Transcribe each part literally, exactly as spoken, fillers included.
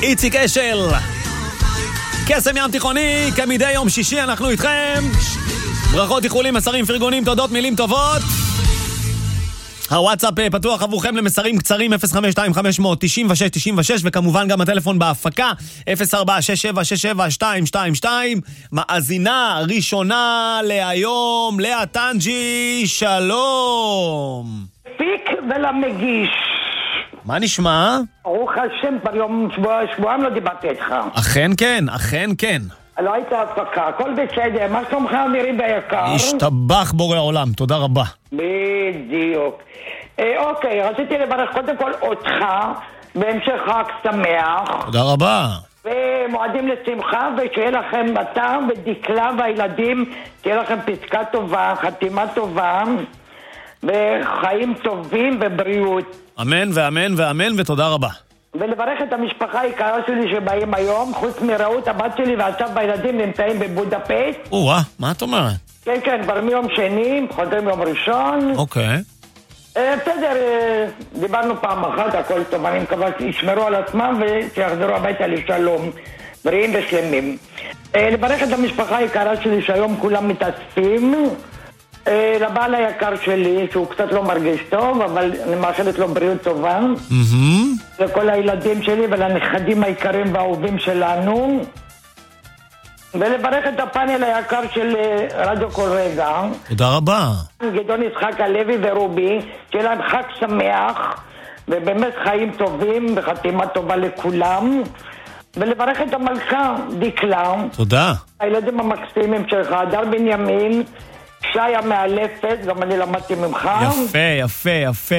איציק אשל, קסם ים תיכוני, כמדי יום שישי אנחנו איתכם. ברכות, איחולים, מסרים, פרגונים, תודות, מילים טובות. הוואטסאפ פתוח עבורכם למסרים קצרים אפס חמש שתיים חמש תשע שש תשע שש, וכמובן גם הטלפון בהפקה אפס ארבע שש שבע שש שבע שתיים שתיים שתיים. מאזינה ראשונה להיום, לאה טנג'י, שלום. פיק ולמגיש. מה נשמע? ברוך השם, כבר יום שבוע, שבועיים לא דיברתי איתך. אכן כן, אכן כן. לא הייתה הפקה, הכל בסדר, מה שלומך אמירי ביקר? השתבח בורא עולם, תודה רבה. בדיוק. אה, אוקיי, רציתי לברך קודם כל אותך, בהמשך חג שמח. תודה רבה. ומועדים לשמחה, ושיהיה לכם אתה ודקלה והילדים, תהיה לכם פסקה טובה, חתימה טובה, וחיים טובים ובריאות. אמן ואמן ואמן ותודה רבה. ולברך את המשפחה היקרה שלי שבאים היום, חוץ מראות הבת שלי ועכשיו בילדים נמצאים בבודפשט. או-אה, מה את אומרת? כן, כן, כבר מיום שני, חוזרים יום ראשון. אוקיי. אה, בסדר, אה, דיברנו פעם אחת, הכל טוב, אני מקווה שישמרו על עצמם ושיחזרו הביתה לשלום, בריאים ושלמים. אה, לברך את המשפחה היקרה שלי שהיום כולם מתאספים. אה, לבעל היקר שלי, שהוא קצת לא מרגיש טוב, אבל אני מאחלת לו בריאות טובה. Mm-hmm. לכל הילדים שלי ולנכדים היקרים והאהובים שלנו. ולברך את הפאנל היקר של רדיו כל רגע. תודה רבה. גדעון יצחק הלוי ורובי, שיהיה להם חג שמח, ובאמת חיים טובים וחתימה טובה לכולם. ולברך את המלכה, דקלה. תודה. הילדים המקסימים שלך, הדר בנימין, שי המאלפת, גם אני למדתי ממך. יפה, יפה, יפה.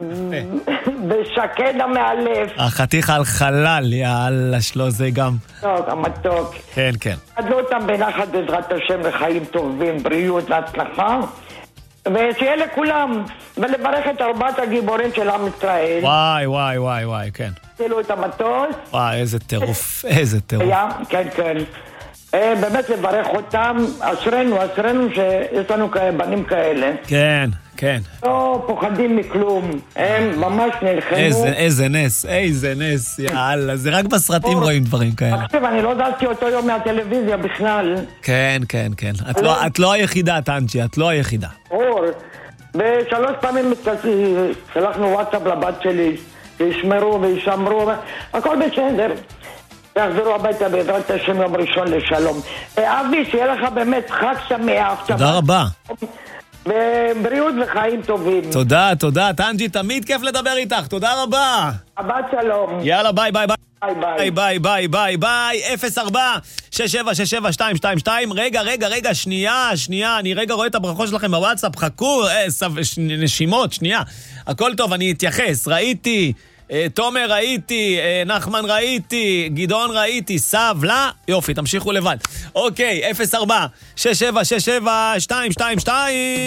ושקד המאלף. החתיך על חלל, יאללה שלו זה גם. טוב, המתוק. כן, כן. עדלו אותם בנחת בעזרת השם לחיים טובים, בריאות והצלחה. ושיהיה לכולם, ולברך את ארבעת הגיבורים של עם ישראל. וואי, וואי, וואי, וואי, כן. תצילו את המטוס. וואי, איזה טירוף, איזה טירוף. כן, כן. באמת לברך אותם, אשרנו, אשרנו שיש לנו בנים כאלה. כן, כן. לא פוחדים מכלום, הם ממש נלחמו. איזה, איזה נס, איזה נס, יאללה, זה רק בסרטים רואים דברים כאלה. עכשיו, אני לא דעתי אותו יום מהטלוויזיה בכלל. כן, כן, כן. את לא, את לא היחידה, טנצ'י, את לא היחידה. אור, ושלוש פעמים שלחנו וואטסאפ לבת שלי, שישמרו וישמרו, הכל בסדר. תחזרו הביתה בעזרת השם יום ראשון לשלום. אבי, שיהיה לך באמת חג שמח. תודה רבה. ובריאות וחיים טובים. תודה, תודה. טנג'י, תמיד כיף לדבר איתך. תודה רבה. הבת שלום. יאללה, ביי, ביי, ביי. ביי, ביי, ביי, ביי, ביי. אפס ארבע שש שבע שש שבע שתיים שתיים שתיים. רגע, רגע, רגע, שנייה, שנייה. אני רגע רואה את הברכות שלכם בוואטסאפ. חכו, נשימות, שנייה. הכל טוב, אני אתייחס. ראיתי... תומר ראיתי, נחמן ראיתי, גדעון ראיתי, סבלה, יופי, תמשיכו לבד. אוקיי, אפס ארבע שש שבע שש שבע שתיים שתיים שתיים.